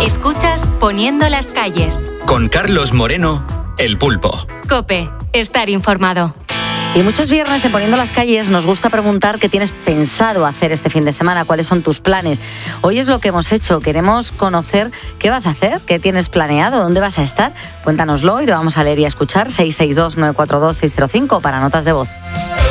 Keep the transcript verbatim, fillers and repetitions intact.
Escuchas Poniendo las calles. Con Carlos Moreno, El Pulpo. COPE, estar informado. Y muchos viernes en Poniendo las calles nos gusta preguntar qué tienes pensado hacer este fin de semana, cuáles son tus planes. Hoy es lo que hemos hecho, queremos conocer qué vas a hacer, qué tienes planeado, dónde vas a estar. Cuéntanoslo y te vamos a leer y a escuchar. Seis seis dos, nueve cuatro dos, seis cero cinco para notas de voz.